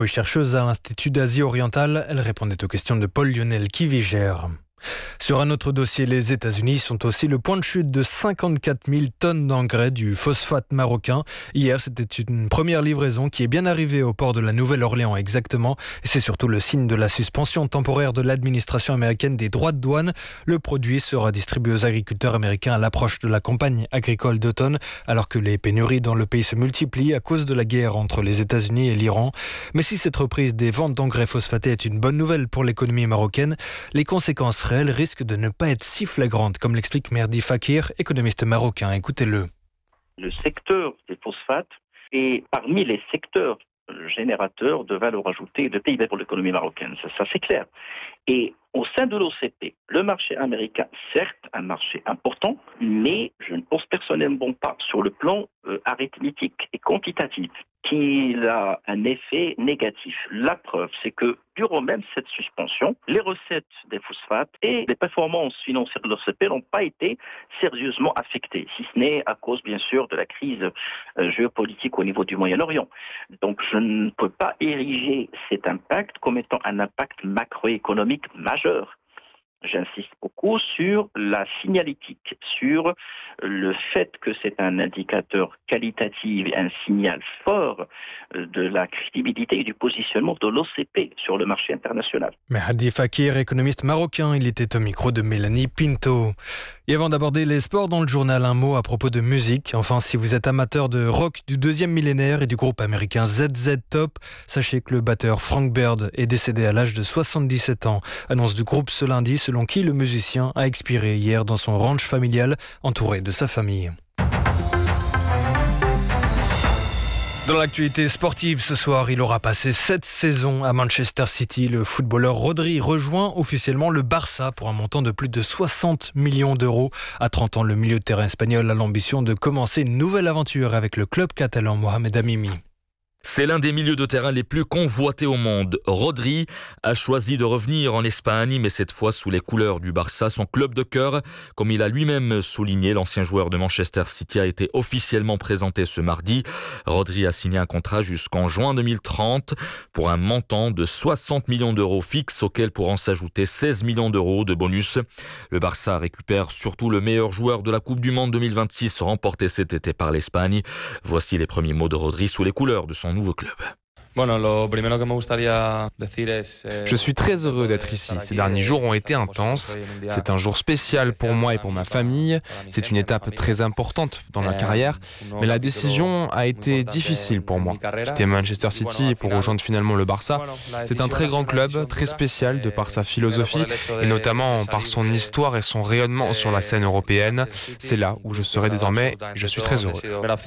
Oui, chercheuse à l'Institut d'Asie orientale, elle répondait aux questions de Paul-Lionel Kivigère. Sur un autre dossier, les États-Unis sont aussi le point de chute de 54 000 tonnes d'engrais du phosphate marocain. Hier, c'était une première livraison qui est bien arrivée au port de la Nouvelle-Orléans exactement. Et c'est surtout le signe de la suspension temporaire de l'administration américaine des droits de douane. Le produit sera distribué aux agriculteurs américains à l'approche de la campagne agricole d'automne, alors que les pénuries dans le pays se multiplient à cause de la guerre entre les États-Unis et l'Iran. Mais si cette reprise des ventes d'engrais phosphatés est une bonne nouvelle pour l'économie marocaine, les conséquences réelles risque de ne pas être si flagrante, comme l'explique Merdi Fakir, économiste marocain. Écoutez-le. Le secteur des phosphates est parmi les secteurs générateurs de valeur ajoutée et de PIB pour l'économie marocaine. Ça c'est clair. Et au sein de l'OCP, le marché américain, certes, un marché important, mais je ne pense personnellement pas sur le plan arithmétique et quantitatif qu'il a un effet négatif. La preuve, c'est que durant même cette suspension, les recettes des phosphates et les performances financières de l'OCP n'ont pas été sérieusement affectées, si ce n'est à cause, bien sûr, de la crise géopolitique au niveau du Moyen-Orient. Donc, je ne peux pas ériger cet impact comme étant un impact macroéconomique majeur. J'insiste beaucoup sur la signalétique, sur le fait que c'est un indicateur qualitatif et un signal fort de la crédibilité et du positionnement de l'OCP sur le marché international. Merdi Fakir, économiste marocain, il était au micro de Mélanie Pinto. Et avant d'aborder les sports dans le journal, un mot à propos de musique. Enfin, si vous êtes amateur de rock du deuxième millénaire et du groupe américain ZZ Top, sachez que le batteur Frank Bird est décédé à l'âge de 77 ans. Annonce du groupe ce lundi, selon qui le musicien a expiré hier dans son ranch familial, entouré de sa famille. Dans l'actualité sportive ce soir, il aura passé 7 saisons à Manchester City. Le footballeur Rodri rejoint officiellement le Barça pour un montant de plus de 60 millions d'euros. À 30 ans, le milieu de terrain espagnol a l'ambition de commencer une nouvelle aventure avec le club catalan Mohamed Amimi. C'est l'un des milieux de terrain les plus convoités au monde. Rodri a choisi de revenir en Espagne, mais cette fois sous les couleurs du Barça, son club de cœur. Comme il a lui-même souligné, l'ancien joueur de Manchester City a été officiellement présenté ce mardi. Rodri a signé un contrat jusqu'en juin 2030 pour un montant de 60 millions d'euros fixes, auquel pourront s'ajouter 16 millions d'euros de bonus. Le Barça récupère surtout le meilleur joueur de la Coupe du Monde 2026, remporté cet été par l'Espagne. Voici les premiers mots de Rodri sous les couleurs de son nouveau club. Je suis très heureux d'être ici. Ces derniers jours ont été intenses. C'est un jour spécial pour moi et pour ma famille. C'est une étape très importante dans ma carrière. Mais la décision a été difficile pour moi. Quitter Manchester City pour rejoindre finalement le Barça, c'est un très grand club, très spécial de par sa philosophie et notamment par son histoire et son rayonnement sur la scène européenne. C'est là où je serai désormais. Je suis très heureux.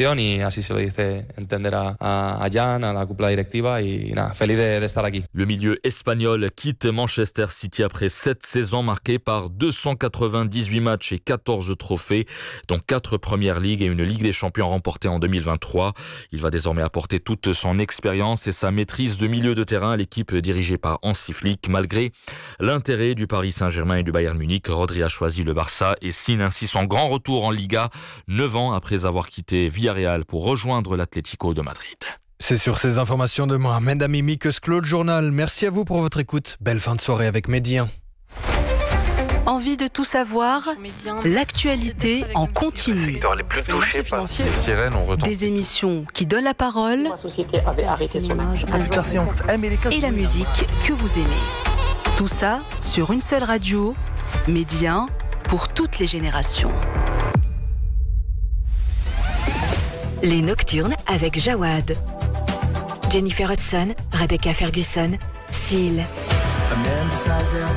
Le milieu espagnol quitte Manchester City après 7 saisons marquées par 298 matchs et 14 trophées, dont 4 Premières Ligues et une Ligue des Champions remportée en 2023. Il va désormais apporter toute son expérience et sa maîtrise de milieu de terrain à l'équipe dirigée par Hansi Flick. Malgré l'intérêt du Paris Saint-Germain et du Bayern Munich, Rodri a choisi le Barça et signe ainsi son grand retour en Liga, 9 ans après avoir quitté Villarreal pour rejoindre l'Atlético de Madrid. C'est sur ces informations de Mohamed Amimi que se clôt le journal. Merci à vous pour votre écoute. Belle fin de soirée avec Médien. Envie de tout savoir? L'actualité en continu. Les sirènes ont retenti. Des émissions qui donnent la parole et la musique que vous aimez. Tout ça sur une seule radio, Médien, pour toutes les générations. Les Nocturnes avec Jawad. Jennifer Hudson, Rebecca Ferguson, Seal.